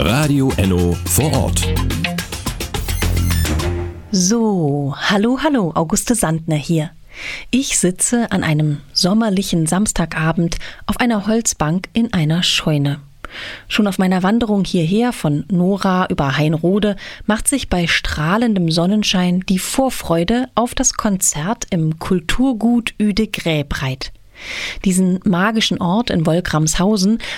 Radio Enno vor Ort. So, hallo, Auguste Sandner hier. Ich sitze an einem sommerlichen Samstagabend auf einer Holzbank in einer Scheune. Schon auf meiner Wanderung hierher von Nora über Hainrode macht sich bei strahlendem Sonnenschein die Vorfreude auf das Konzert im Kulturgut Uedegrä breit. Diesen magischen Ort in Wolkramshausen